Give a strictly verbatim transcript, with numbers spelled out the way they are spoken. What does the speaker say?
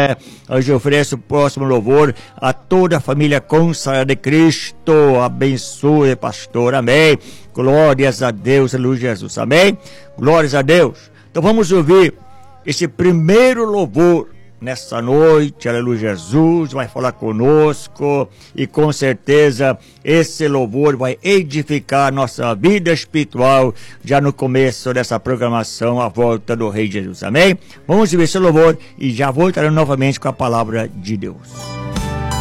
Hoje eu ofereço o próximo louvor a toda a família consagrada de Cristo. Abençoe, pastor. Amém. Glórias a Deus, aleluia, Jesus. Amém. Glórias a Deus. Então vamos ouvir esse primeiro louvor nessa noite, aleluia, Jesus vai falar conosco e com certeza esse louvor vai edificar nossa vida espiritual já no começo dessa programação, a volta do Rei Jesus, amém? Vamos ver esse louvor e já voltaremos novamente com a palavra de Deus.